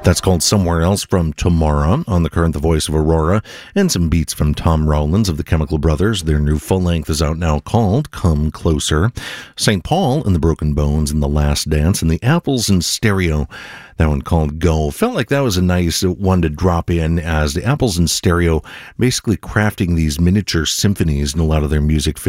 That's called Somewhere Else from Tomorrow. On the current, the voice of Aurora, and some beats from Tom Rowlands of the Chemical Brothers. Their new full length is out now called Come Closer. St. Paul and the Broken Bones in The Last Dance, and the Apples in Stereo. That one called Go. Felt like that was a nice one to drop in, as the Apples in Stereo basically crafting these miniature symphonies in a lot of their music